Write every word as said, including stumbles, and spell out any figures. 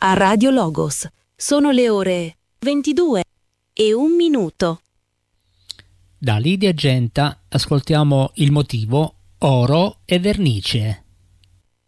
a Radio Logos. Sono le ore ventidue e un minuto. Da Lidia Genta ascoltiamo il motivo Oro e vernice.